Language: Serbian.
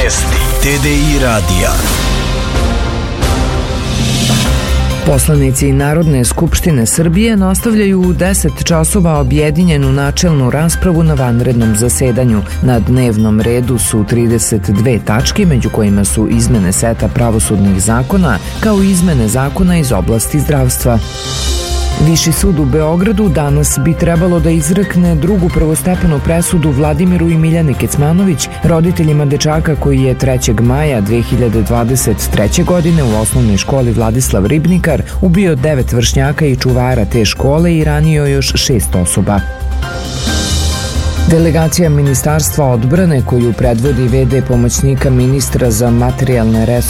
Vesti TDI radija. Poslanici Narodne skupštine Srbije nastavljaju u 10 časova objedinjenu načelnu raspravu na vanrednom zasedanju. Na dnevnom redu su 32 tačke, među kojima su izmene seta pravosudnih zakona, kao i izmene zakona iz oblasti zdravstva. Viši sud u Beogradu danas bi trebalo da izrekne drugu prvostepenu presudu Vladimiru i Miljani Kecmanović, roditeljima dečaka koji je 3. maja 2023. godine u osnovnoj školi Vladislav Ribnikar ubio 9 vršnjaka i čuvara te škole i ranio još 6 osoba. Delegacija Ministarstva odbrane, koju predvodi v.d. pomoćnika ministra za materijalne resurse